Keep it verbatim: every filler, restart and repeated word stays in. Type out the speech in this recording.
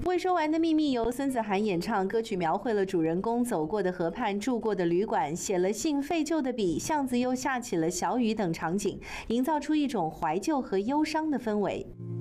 未说完的秘密由孙子涵演唱，歌曲描绘了主人公走过的河畔、住过的旅馆、写了信废旧的笔、巷子又下起了小雨等场景，营造出一种怀旧和忧伤的氛围。